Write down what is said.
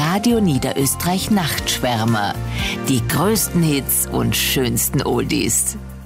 Radio Niederösterreich Nachtschwärmer. Die größten Hits und schönsten Oldies.